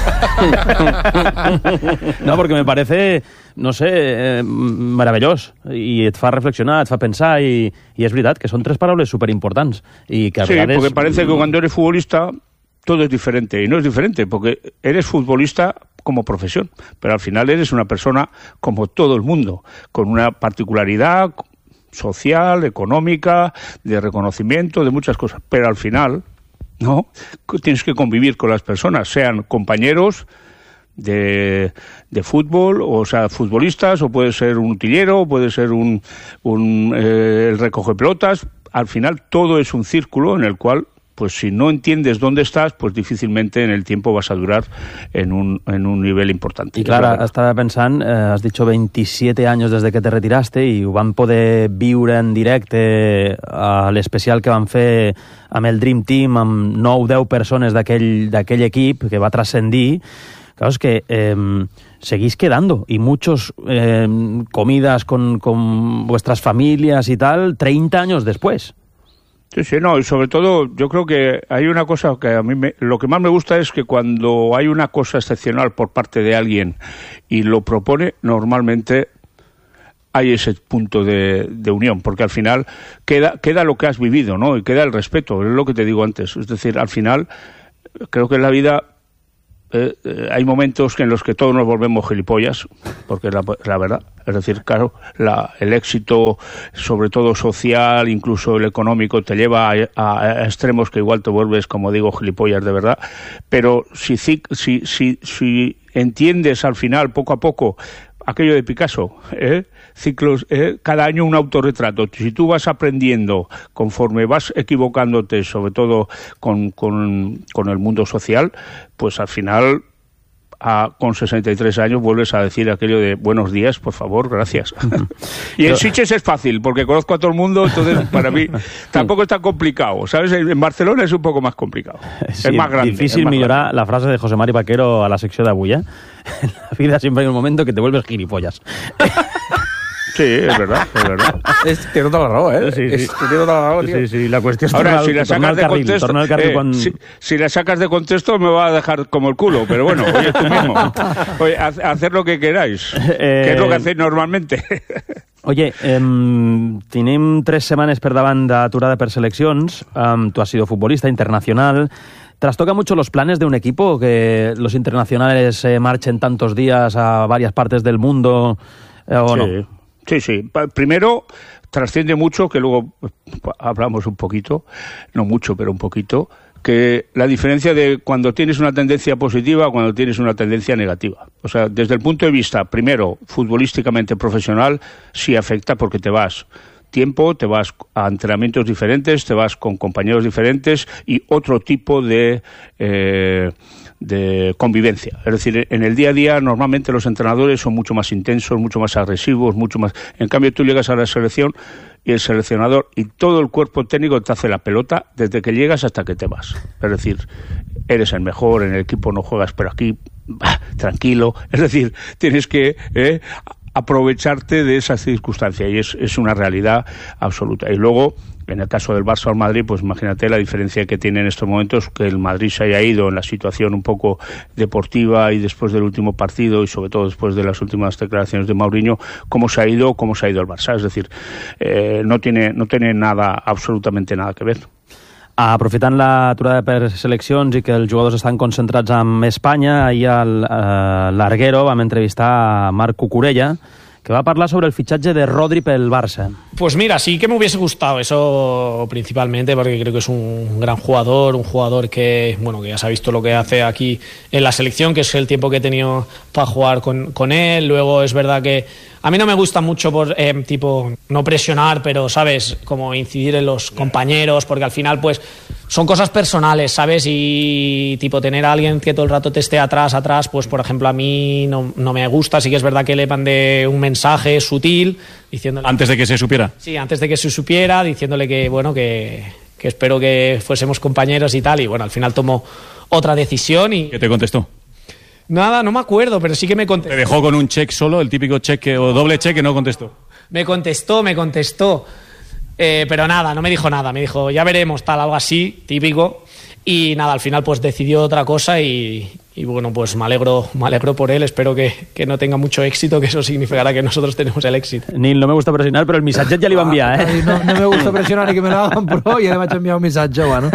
[SPEAKER 1] No, porque me parece, no sé, eh, meravellós. I et fa reflexionar, et fa pensar, i, i és veritat que són tres paraules superimportants. I que a
[SPEAKER 20] sí,
[SPEAKER 1] vegades...
[SPEAKER 20] porque parece que cuando eres futbolista todo es diferente. Y no es diferente, porque eres futbolista como profesión, pero al final eres una persona como todo el mundo, con una particularidad social, económica, de reconocimiento, de muchas cosas, pero al final, ¿no? Tienes que convivir con las personas, sean compañeros de, de fútbol, o sea, futbolistas, o puede ser un utillero, o puede ser un, un eh, el recoge pelotas. Al final todo es un círculo en el cual, pues si no entiendes dónde estás, pues difícilmente en el tiempo vas a durar en un, en un nivel importante.
[SPEAKER 1] I clar, estava pensant, eh, has dit veintisiete años desde que te retiraste i ho vam poder viure en directe a l'especial que vam fer amb el Dream Team, amb nou o deu persones d'aquell equip que va transcendir. Claro, es que eh, seguís quedando y muchos eh, comidas con, con vuestras familias y tal, treinta años después.
[SPEAKER 20] Sí, sí, no, y sobre todo yo creo que hay una cosa que a mí me, lo que más me gusta es que cuando hay una cosa excepcional por parte de alguien y lo propone, normalmente hay ese punto de, de unión, porque al final queda, queda lo que has vivido, ¿no? Y queda el respeto, es lo que te digo antes. Es decir, al final creo que en la vida eh, eh, hay momentos en los que todos nos volvemos gilipollas, porque es la, la verdad. Es decir, claro, la, el éxito, sobre todo social, incluso el económico, te lleva a, a, a extremos que igual te vuelves, como digo, gilipollas de verdad. Pero si, si, si, si entiendes al final, poco a poco, aquello de Picasso, ¿eh? Ciclos, ¿eh? Cada año un autorretrato. Si tú vas aprendiendo conforme vas equivocándote, sobre todo con, con, con el mundo social, pues al final, a, con sesenta y tres años, vuelves a decir aquello de buenos días, por favor, gracias. Y en Sitges es fácil, porque conozco a todo el mundo, entonces para mí tampoco es tan complicado, ¿sabes? En Barcelona es un poco más complicado.
[SPEAKER 1] Sí,
[SPEAKER 20] es más grande.
[SPEAKER 1] Difícil
[SPEAKER 20] es más
[SPEAKER 1] millorar
[SPEAKER 20] grande.
[SPEAKER 1] la frase de José Mari Vaquero a la secció d'avui, eh? En la vida siempre hay un momento que te vuelves gilipollas.
[SPEAKER 20] Sí, es verdad, es verdad.
[SPEAKER 7] Es, tiene toda la raó, ¿eh?
[SPEAKER 1] Sí, sí.
[SPEAKER 7] Es, tiene toda la raó, tío.
[SPEAKER 1] Sí, sí, la cuestión es
[SPEAKER 20] Ahora,
[SPEAKER 1] tornar,
[SPEAKER 20] si la
[SPEAKER 1] tornar
[SPEAKER 20] sacas de
[SPEAKER 1] carril,
[SPEAKER 20] contexto,
[SPEAKER 1] tornar al carril
[SPEAKER 20] eh,
[SPEAKER 1] quan...
[SPEAKER 20] si, si la sacas de contexto me va a dejar como el culo, pero bueno, oye, tú mismo. Oye, haz, hacer lo que queráis, eh... que es lo que hacéis normalmente.
[SPEAKER 1] Oye, eh, tenim tres setmanes per davant d'aturada per seleccions. Um, tú has sido futbolista internacional. ¿Trastoca mucho los planes de un equipo que los internacionales eh, marchen tantos días a varias partes del mundo eh, o
[SPEAKER 20] sí.
[SPEAKER 1] no?
[SPEAKER 20] Sí, sí. Primero, trasciende mucho, que luego hablamos un poquito, no mucho, pero un poquito, que la diferencia de cuando tienes una tendencia positiva a cuando tienes una tendencia negativa. O sea, desde el punto de vista, primero, futbolísticamente profesional, sí afecta porque te vas tiempo, te vas a entrenamientos diferentes, te vas con compañeros diferentes y otro tipo de... Eh, de convivencia. Es decir, en el día a día normalmente los entrenadores son mucho más intensos, mucho más agresivos, mucho más... En cambio tú llegas a la selección y el seleccionador y todo el cuerpo técnico te hace la pelota desde que llegas hasta que te vas. Es decir, eres el mejor, en el equipo no juegas, pero aquí, bah, tranquilo. Es decir, tienes que... Eh, aprovecharte de esa circunstancia y es, es una realidad absoluta. Y luego, en el caso del Barça o el Madrid, pues imagínate la diferencia que tiene en estos momentos, que el Madrid se haya ido en la situación un poco deportiva y después del último partido y sobre todo después de las últimas declaraciones de Mourinho, cómo se ha ido, cómo se ha ido el Barça. Es decir, eh, no tiene, no tiene nada, absolutamente nada que ver.
[SPEAKER 1] Aprofitant l'aturada per seleccions i que els jugadors estan concentrats amb Espanya, ahir al eh, Larguero vam entrevistar a Marc Cucurella, que va a hablar sobre el fichaje de Rodri pel Barça.
[SPEAKER 15] Pues mira, sí que me hubiese gustado eso principalmente porque creo que es un gran jugador, un jugador que, bueno, que ya se ha visto lo que hace aquí en la selección, que es el tiempo que he tenido para jugar con, con él. Luego es verdad que a mí no me gusta mucho por eh, tipo no presionar, pero sabes, como incidir en los compañeros, porque al final pues son cosas personales, ¿sabes? Y tipo tener a alguien que todo el rato te esté atrás, atrás, pues por ejemplo a mí no, no me gusta. Sí que es verdad que le mandé un mensaje sutil diciéndole...
[SPEAKER 21] ¿Antes de que se supiera?
[SPEAKER 15] Sí, antes de que se supiera, diciéndole que, bueno, que, que espero que fuésemos compañeros y tal. Y bueno, al final tomó otra decisión y...
[SPEAKER 21] ¿Qué te contestó?
[SPEAKER 15] Nada, no me acuerdo, pero sí que me contestó.
[SPEAKER 21] ¿Te dejó con un check solo, el típico cheque o doble cheque, no contestó?
[SPEAKER 15] Me contestó, me contestó. Eh, pero nada, no me dijo nada. Me dijo, ya veremos, tal, algo así, típico. Y nada, al final pues decidió otra cosa y, y bueno, pues me alegro, me alegro por él. Espero que, que no tenga mucho éxito, que eso significará que nosotros tenemos el éxito.
[SPEAKER 1] Nil, no me gusta presionar, pero el missatge ja li va enviar, eh?
[SPEAKER 22] No, no me gusta presionar y que me lo hagan, però ja le vaig enviar un missatge, bueno.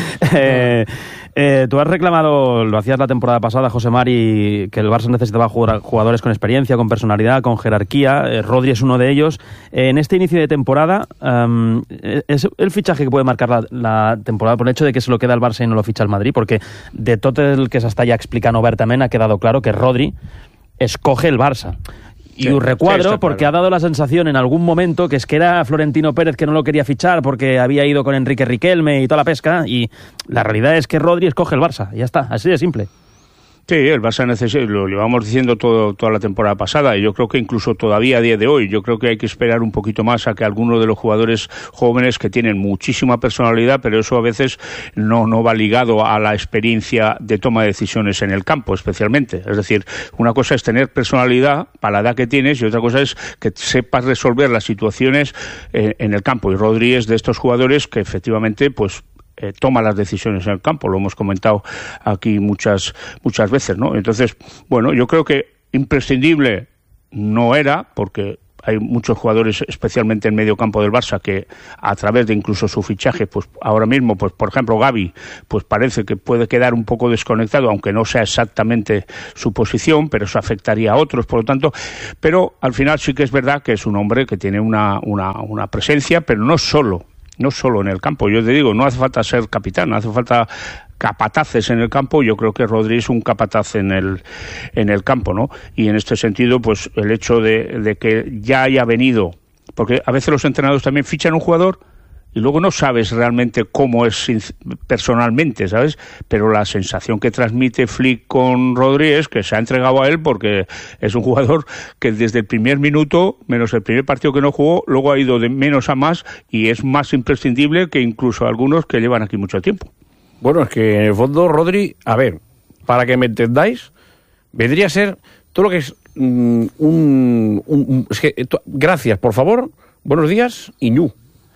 [SPEAKER 1] eh... Eh, tú has reclamado, lo hacías la temporada pasada, José Mari, que el Barça necesitaba jugadores con experiencia, con personalidad, con jerarquía. Eh, Rodri es uno de ellos. Eh, en este inicio de temporada, um, ¿es el fichaje que puede marcar la, la temporada por el hecho de que se lo queda el Barça y no lo ficha el Madrid? Porque de tot el que s'està ja explicant obertament ha quedado claro que Rodri escoge el Barça. Y un recuadro sí, porque claro. Ha dado la sensación en algún momento que es que era Florentino Pérez que no lo quería fichar porque había ido con Enrique Riquelme y toda la pesca, y la realidad es que Rodri escoge el Barça, y ya está, así de simple.
[SPEAKER 20] Sí, el Barça necesita, lo llevamos diciendo todo, toda la temporada pasada, y yo creo que incluso todavía a día de hoy, yo creo que hay que esperar un poquito más a que algunos de los jugadores jóvenes que tienen muchísima personalidad, pero eso a veces no, no va ligado a la experiencia de toma de decisiones en el campo, especialmente. Es decir, una cosa es tener personalidad para la edad que tienes y otra cosa es que sepas resolver las situaciones en, en el campo. Y Rodri es de estos jugadores que efectivamente, pues, Eh, toma las decisiones en el campo, lo hemos comentado aquí muchas muchas veces, ¿no? Entonces, bueno, yo creo que imprescindible no era, porque hay muchos jugadores, especialmente en medio campo del Barça, que a través de incluso su fichaje, pues ahora mismo, pues por ejemplo Gavi, pues parece que puede quedar un poco desconectado, aunque no sea exactamente su posición, pero eso afectaría a otros, por lo tanto, pero al final sí que es verdad que es un hombre que tiene una, una, una presencia, pero no solo no solo en el campo. Yo te digo, no hace falta ser capitán, no hace falta capataces en el campo. Yo creo que Rodri es un capataz en el en el campo, ¿no? Y en este sentido, pues el hecho de, de que ya haya venido, porque a veces los entrenadores también fichan un jugador y luego no sabes realmente cómo es personalmente, ¿sabes? Pero la sensación que transmite Flick con Rodri es que se ha entregado a él porque es un jugador que desde el primer minuto, menos el primer partido que no jugó, luego ha ido de menos a más y es más imprescindible que incluso algunos que llevan aquí mucho tiempo.
[SPEAKER 7] Bueno, es que en el fondo Rodri, a ver, para que me entendáis, vendría a ser todo lo que es um, un, un, un... Es que, to, gracias, por favor, buenos días y ñu.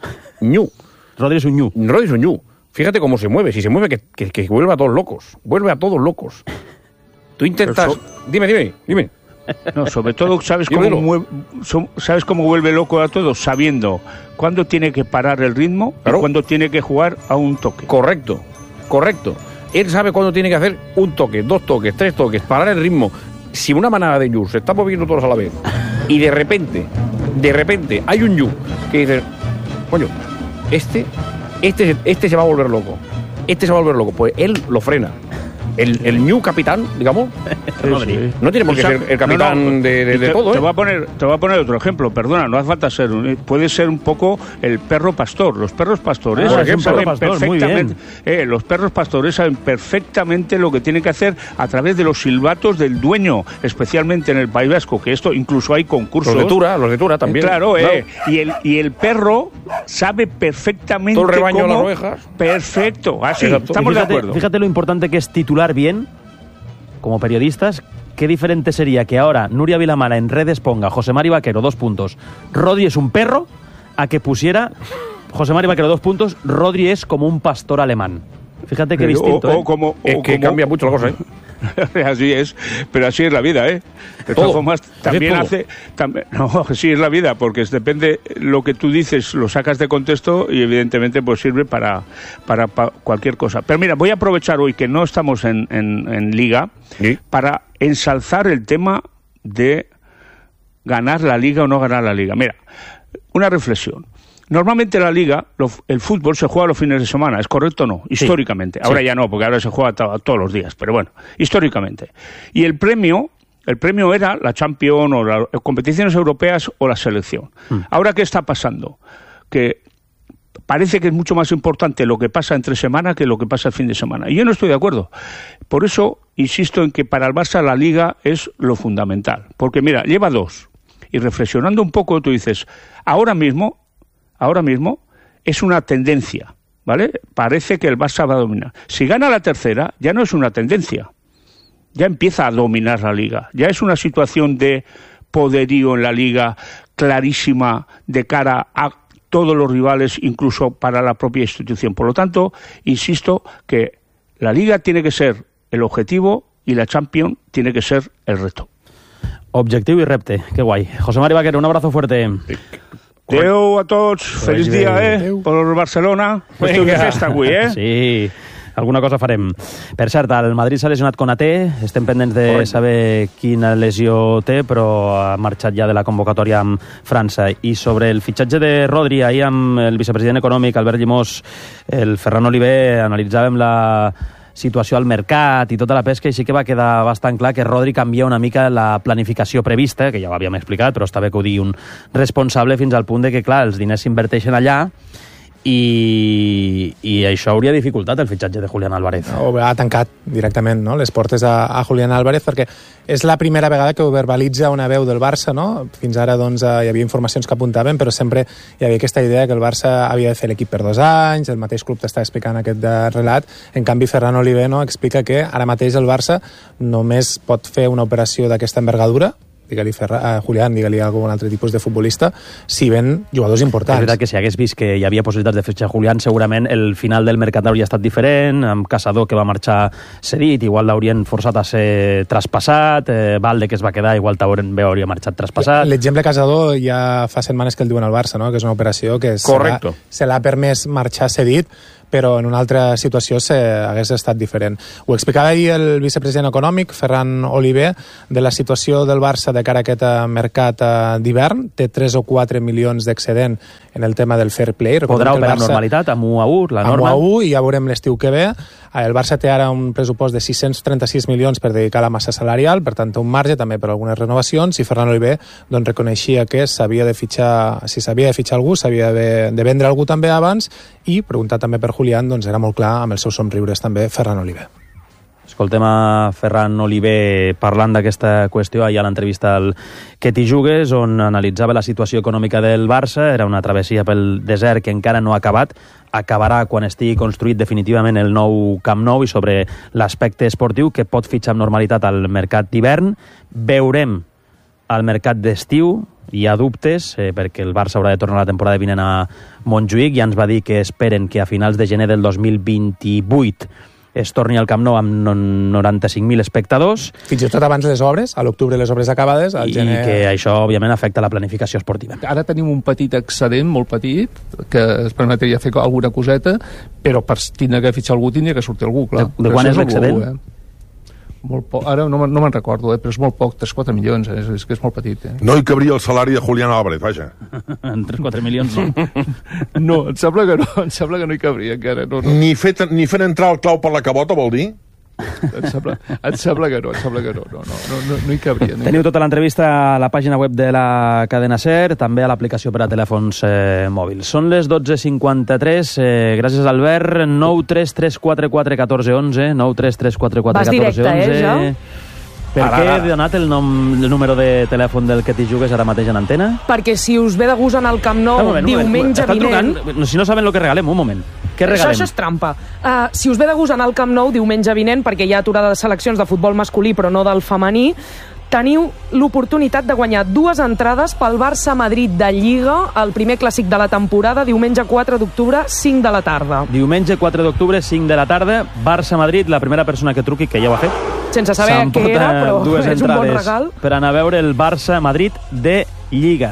[SPEAKER 7] ñu.
[SPEAKER 1] Rodri es un ñu.
[SPEAKER 7] Rodri es un ñu. Fíjate cómo se mueve, si se mueve que, que, que vuelve a todos locos, vuelve a todos locos. Tú intentas... So... Dime, dime, dime.
[SPEAKER 20] No, sobre todo, ¿sabes cómo, mueve, ¿sabes cómo vuelve loco a todos? Sabiendo cuándo tiene que parar el ritmo, claro, y cuándo tiene que jugar a un toque.
[SPEAKER 7] Correcto, correcto. Él sabe cuándo tiene que hacer un toque, dos toques, tres toques, parar el ritmo. Si una manada de ñus se está moviendo todos a la vez y de repente de repente hay un Yu que dice, coño, este, este, este se va a volver loco, este se va a volver loco, pues él lo frena. El, el new capitán, digamos, sí, sí. no tiene por qué ser el capitán no, no, de, de, de
[SPEAKER 20] te,
[SPEAKER 7] todo.
[SPEAKER 20] Te,
[SPEAKER 7] ¿eh?
[SPEAKER 20] voy a poner, te voy a poner otro ejemplo, perdona, no hace falta ser, puede ser un poco el perro pastor. Los perros pastores
[SPEAKER 1] ah,
[SPEAKER 20] saben
[SPEAKER 1] perro pastor,
[SPEAKER 20] perfectamente, eh, los perros pastores saben perfectamente lo que tienen que hacer a través de los silbatos del dueño, especialmente en el País Vasco, que esto incluso hay concursos.
[SPEAKER 7] Los de Tura, los de Tura también.
[SPEAKER 20] Eh, claro,
[SPEAKER 7] claro.
[SPEAKER 20] Eh, y, el, y el perro sabe perfectamente
[SPEAKER 7] todo el rebaño
[SPEAKER 20] cómo...
[SPEAKER 7] de las ovejas.
[SPEAKER 20] Perfecto, así,
[SPEAKER 7] Exacto.
[SPEAKER 20] estamos
[SPEAKER 1] fíjate,
[SPEAKER 20] de acuerdo.
[SPEAKER 1] Fíjate lo importante que es titular bien. Como periodistas, qué diferente sería que ahora Nuria Vilamala en redes ponga José Mari Vaquero, dos puntos, Rodri es un perro, a que pusiera José Mari Vaquero, dos puntos, Rodri es como un pastor alemán. Fíjate qué distinto,
[SPEAKER 20] o,
[SPEAKER 1] ¿eh?
[SPEAKER 20] o como, o
[SPEAKER 7] es que
[SPEAKER 20] como...
[SPEAKER 7] cambia mucho la cosa, ¿eh?
[SPEAKER 20] Así es, pero así es la vida, ¿eh? De todas formas, también hace... También, no, sí es la vida, porque es, depende, lo que tú dices lo sacas de contexto y evidentemente pues sirve para, para, para cualquier cosa. Pero mira, voy a aprovechar hoy que no estamos en, en, en Liga, ¿sí?, para ensalzar el tema de ganar la Liga o no ganar la Liga. Mira, una reflexión. Normalmente la Liga, lo, el fútbol se juega los fines de semana, ¿es correcto o no? Históricamente. Sí. Ahora sí. Ya no, porque ahora se juega to- todos los días, pero bueno, históricamente. Y el premio, el premio era la Champions o las competiciones europeas o la selección. Mm. Ahora, ¿qué está pasando? Que parece que es mucho más importante lo que pasa entre semana que lo que pasa el fin de semana. Y yo no estoy de acuerdo. Por eso insisto en que para el Barça la Liga es lo fundamental. Porque mira, lleva dos. Y reflexionando un poco, tú dices, ahora mismo... Ahora mismo es una tendencia, ¿vale? Parece que el Barça va a dominar. Si gana la tercera, ya no es una tendencia. Ya empieza a dominar la Liga. Ya es una situación de poderío en la Liga clarísima de cara a todos los rivales, incluso para la propia institución. Por lo tanto, insisto que la Liga tiene que ser el objetivo y la Champions tiene que ser el reto.
[SPEAKER 1] Objetivo y repte. Qué guay. José Mari Vaquero, un abrazo fuerte.
[SPEAKER 20] Adéu a tots, feliç dia, eh? Per Barcelona. Estiu de festa avui, eh?
[SPEAKER 1] Sí, alguna cosa farem. Per cert, el Madrid s'ha lesionat Konaté, estem pendents de Correcte. saber quina lesió té, però ha marxat ja de la convocatòria amb França. I sobre el fitxatge de Rodri, ahir amb el vicepresident econòmic, Albert Llimós, el Ferran Oliver, analitzàvem la situació al mercat i tota la pesca, i sí que va quedar bastant clar que Rodri canvia una mica la planificació prevista, que ja ho havíem explicat, però està bé que ho digui un responsable, fins al punt de que, clar, els diners s'inverteixen allà i, i això hauria dificultat el fitxatge de Julián Álvarez.
[SPEAKER 6] O ha tancat directament, no?, les portes a, a Julián Álvarez, perquè és la primera vegada que ho verbalitza una veu del Barça, no? Fins ara doncs, hi havia informacions que apuntaven, però sempre hi havia aquesta idea que el Barça havia de fer l'equip per dos anys, el mateix club t'està explicant aquest relat. En canvi, Ferran Oliver, no?, explica que ara mateix el Barça només pot fer una operació d'aquesta envergadura, digue-li Ferran, Julián, digue-li algun altre tipus de futbolista, si ven jugadors importants.
[SPEAKER 1] És veritat que si hagués vist que hi havia possibilitats de fitxar Julián, segurament el final del mercat hauria estat diferent, amb Caçador que va marxar cedit, igual l'haurien forçat a ser traspassat, eh, Valde que es va quedar, igual també hauria marxat traspassat.
[SPEAKER 6] L'exemple Caçador ja fa setmanes que el diuen al Barça, no?, que és una operació que se l'ha, se l'ha permès marxar cedit, però en una altra situació se, hagués estat diferent. Ho explicava ahir el vicepresident econòmic, Ferran Oliver, de la situació del Barça de cara a aquest mercat d'hivern. Té tres o quatre milions d'excedent en el tema del fair play.
[SPEAKER 1] Podrà operar amb normalitat, amb u a u, la norma?
[SPEAKER 6] Amb u a u, i ja veurem l'estiu que ve. El Barça té ara un pressupost de sis-cents trenta-sis milions per dedicar a la massa salarial, per tant, un marge també per algunes renovacions, i Ferran Oliver doncs, reconeixia que s'havia de fitxar, si s'havia de fitxar algú, s'havia de, de vendre algú també abans, i preguntar també per Julián, doncs era molt clar amb els seus somriures també Ferran Oliver.
[SPEAKER 1] Escoltem a Ferran Oliver parlant d'aquesta qüestió ahir a l'entrevista al Que t'hi jugues, on analitzava la situació econòmica del Barça. Era una travessia pel desert que encara no ha acabat, acabarà quan estigui construït definitivament el nou Camp Nou, i sobre l'aspecte esportiu que pot fitxar amb normalitat al mercat d'hivern. Veurem al mercat d'estiu, hi ha dubtes, eh, perquè el Barça haurà de tornar la temporada vinent a Montjuïc. Ja ens va dir que esperen que a finals de gener del dos mil vint-i-vuit es torni al Camp Nou amb noranta-cinc mil espectadors.
[SPEAKER 6] Fins i tot abans les obres, a l'octubre les obres acabades, al gener...
[SPEAKER 1] I que això, òbviament, afecta la planificació esportiva.
[SPEAKER 4] Ara tenim un petit excedent, molt petit, que es permetria fer alguna coseta, però per tindre que fitxar algú tindria que sortir algú, clar.
[SPEAKER 1] De, de quan és l'excedent?
[SPEAKER 4] Eh? Molt poc. Ara no, no me'n recordo, eh, però és molt poc, tres quatre milions, eh? és, és que és molt petit. Eh?
[SPEAKER 2] No hi cabria el salari de Julián Álvarez, vaja.
[SPEAKER 1] En tres quatre milions no.
[SPEAKER 4] No, em sembla que no, em sembla que no hi cabria encara. No, no.
[SPEAKER 2] Ni, fet, ni fent entrar el clau per la cabota, vol dir?
[SPEAKER 4] Em sembla, em sembla que no, em sembla que no, no, no, no, no hi cabria. No hi
[SPEAKER 1] Teniu tota l'entrevista a la pàgina web de la cadena SER, també a l'aplicació per a telèfons eh, mòbils. Són les dotze cinquanta-tres, eh, gràcies Albert, nou tres tres quatre quatre un quatre un u, nou tres tres quatre quatre un quatre un u.
[SPEAKER 13] Vas directe, eh, ja?
[SPEAKER 1] Per
[SPEAKER 13] Ara,
[SPEAKER 1] què
[SPEAKER 13] ara.
[SPEAKER 1] he donat el, nom, el número de telèfon del que t'hi jugues ara mateix en antena?
[SPEAKER 13] Perquè si us ve de gust anar al Camp Nou
[SPEAKER 1] Un moment, un moment.
[SPEAKER 13] diumenge
[SPEAKER 1] Estan
[SPEAKER 13] vinent...
[SPEAKER 1] trucant, si no saben el que regalem, un moment. Què regalem?
[SPEAKER 13] Això, això és trampa. Uh, si us ve de gust anar al Camp Nou diumenge vinent, perquè hi ha aturada de seleccions de futbol masculí però no del femení, teniu l'oportunitat de guanyar dues entrades pel Barça-Madrid de Lliga, el primer clàssic de la temporada, diumenge quatre d'octubre, cinc de la tarda.
[SPEAKER 1] Diumenge quatre d'octubre, cinc de la tarda, Barça-Madrid, la primera persona que truqui, que ja ho ha fet,
[SPEAKER 13] sense saber què era, però
[SPEAKER 1] dues
[SPEAKER 13] és un bon
[SPEAKER 1] entrades
[SPEAKER 13] regal.
[SPEAKER 1] per anar a veure el Barça-Madrid de Lliga.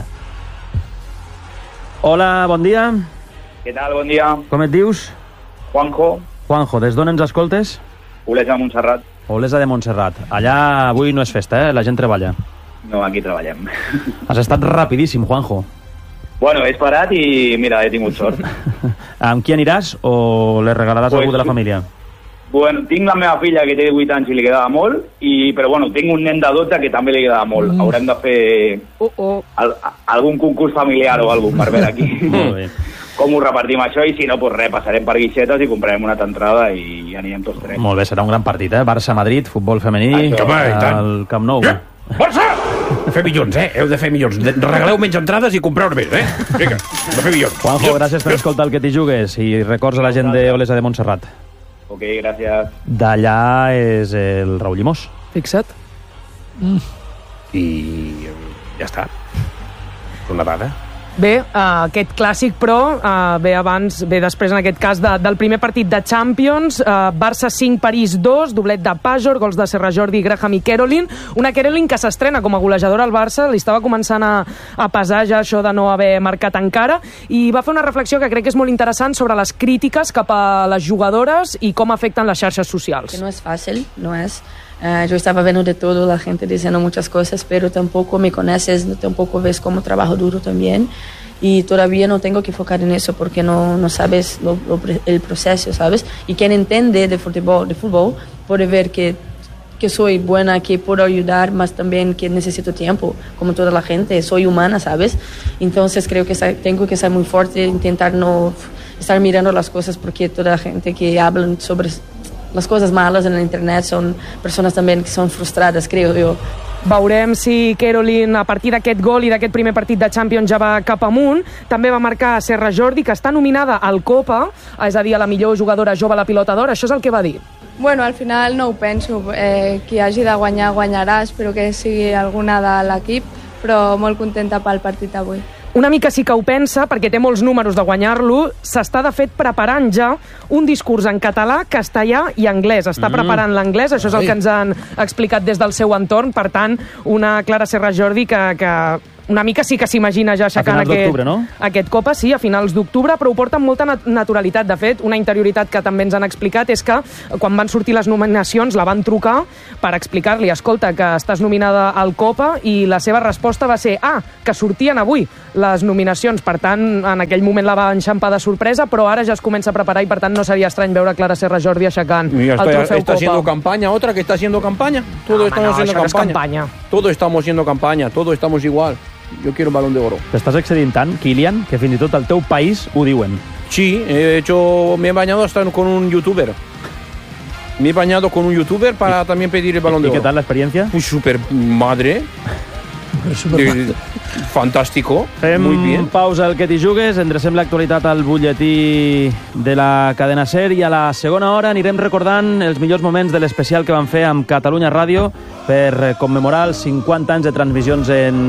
[SPEAKER 1] Hola, bon dia.
[SPEAKER 3] Què tal, bon dia?
[SPEAKER 1] Com et dius?
[SPEAKER 3] Juanjo.
[SPEAKER 1] Juanjo, des d'on ens escoltes?
[SPEAKER 3] Olesa de Montserrat.
[SPEAKER 1] Olesa de Montserrat. Allà avui no és festa, eh? La gent treballa.
[SPEAKER 3] No, aquí treballem.
[SPEAKER 1] Has estat rapidíssim, Juanjo.
[SPEAKER 3] Bueno, he esperat i, mira, he tingut sort.
[SPEAKER 1] Amb qui aniràs o le regalaràs
[SPEAKER 3] Pues,
[SPEAKER 1] a algú de la família?
[SPEAKER 3] Bueno, tinc la meva filla que té divuit anys i li quedava molt, i, però bueno, tinc un nen de dotze que també li quedava molt. Mm. Haurem de fer
[SPEAKER 13] uh -oh.
[SPEAKER 3] al, algun concurs familiar o alguna per veure aquí.
[SPEAKER 1] Molt bé.
[SPEAKER 3] Com ho repartim això, i si no, pues res, passarem per guixetes i comprarem una altra entrada i anirem tots tres.
[SPEAKER 1] Molt bé, serà un gran partit, eh? Barça-Madrid, futbol femení,
[SPEAKER 3] Això, home, i tant.
[SPEAKER 1] al Camp Nou.
[SPEAKER 7] Ja. Barça! Fer milions, eh? Heu de fer milions. Regaleu menys entrades i compreu més, eh? Vinga, de fer milions.
[SPEAKER 1] Juanjo, gràcies per escoltar el que t'hi jugues i records a la gent d'Olesa de Montserrat.
[SPEAKER 3] Ok, gràcies.
[SPEAKER 1] D'allà és el Raül Llimós.
[SPEAKER 13] Fixa't.
[SPEAKER 7] Mm. I ja està. Una dada.
[SPEAKER 13] Bé, uh, aquest clàssic, però, uh, ve abans, ve després, en aquest cas, de, del primer partit de Champions, uh, Barça cinc, París dos, doblet de Pajor, gols de Serra Jordi, Graham i Kerolin. Una Kerolin que s'estrena com a golejadora al Barça, li estava començant a, a pesar ja això de no haver marcat encara, i va fer una reflexió que crec que és molt interessant sobre les crítiques cap a les jugadores i com afecten les xarxes socials.
[SPEAKER 5] Que no es fácil, no es... Uh, yo estaba viendo de todo, la gente diciendo muchas cosas, pero tampoco me conoces, tampoco ves cómo trabajo duro también, y todavía no tengo que enfocar en eso porque no, no sabes lo, lo, el proceso, ¿sabes? Y quien entiende de fútbol, de fútbol puede ver que, que soy buena, que puedo ayudar, más también que necesito tiempo, como toda la gente, soy humana, ¿sabes? Entonces creo que tengo que ser muy fuerte, intentar no estar mirando las cosas, porque toda la gente que hablan sobre les coses males en internet són persones també que són frustrades, creo jo.
[SPEAKER 13] Veurem si Kerolin, a partir d'aquest gol i d'aquest primer partit de Champions, ja va cap amunt. També va marcar Serra Jordi, que està nominada al Copa, és a dir, a la millor jugadora jove a la pilota d'or. Això és el que va dir.
[SPEAKER 23] Bueno, al final no ho penso. Eh, qui hagi de guanyar, guanyarà. Espero que sigui alguna de l'equip, però molt contenta pel partit avui.
[SPEAKER 13] Una mica sí que ho pensa, perquè té molts números de guanyar-lo. S'està, de fet, preparant ja un discurs en català, castellà i anglès. Està mm. preparant l'anglès, això és el que ens han explicat des del seu entorn. Per tant, una Clara Serra Jordi que, que una mica sí que s'imagina ja aixecant aquest,
[SPEAKER 1] no?
[SPEAKER 13] aquest Copa, sí, a finals d'octubre, però ho porta amb molta nat naturalitat. De fet, una interioritat que també ens han explicat és que quan van sortir les nominacions la van trucar per explicar-li, escolta, que estàs nominada al Copa, i la seva resposta va ser, ah, que sortien avui les nominacions. Per tant, en aquell moment la va enxampar de sorpresa, però ara ja es comença a preparar i per tant no seria estrany veure Clara Serra Jordi aixecant
[SPEAKER 7] Mira,
[SPEAKER 13] el
[SPEAKER 7] está,
[SPEAKER 13] trofeu
[SPEAKER 7] está
[SPEAKER 13] Copa.
[SPEAKER 7] haciendo campaña, otra que está haciendo campaña. Todo
[SPEAKER 13] No,
[SPEAKER 7] estamos
[SPEAKER 13] no,
[SPEAKER 7] haciendo
[SPEAKER 13] això no és
[SPEAKER 7] campaña.
[SPEAKER 13] campaña.
[SPEAKER 7] Todos estamos haciendo campaña, todos estamos igual. Yo quiero un balón de oro.
[SPEAKER 1] T'estàs excedint tant, Kilian, que fins i tot al teu país ho diuen.
[SPEAKER 7] Sí, he hecho, me he bañado hasta con un youtuber. Me he bañado con un youtuber para también pedir el balón de
[SPEAKER 1] oro.
[SPEAKER 7] ¿Y
[SPEAKER 1] qué tal la experiencia?
[SPEAKER 7] Pues super madre. Eh, Fantástico,
[SPEAKER 1] Fem
[SPEAKER 7] muy bien.
[SPEAKER 1] pausa al que t'hi jugues, endrecem l'actualitat al butlletí de la cadena SER i a la segona hora anirem recordant els millors moments de l'especial que vam fer amb Catalunya Ràdio per commemorar els cinquanta anys de transmissions en